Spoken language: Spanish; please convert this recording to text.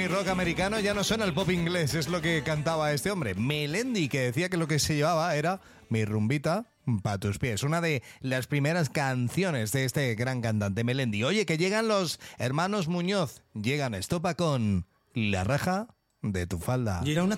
rock americano ya no suena el pop inglés, es lo que cantaba este hombre. Melendi, que decía que lo que se llevaba era mi rumbita pa' tus pies. Una de las primeras canciones de este gran cantante Melendi. Oye, que llegan los hermanos Muñoz. Llegan a Estopa con La raja de tu falda. Y era una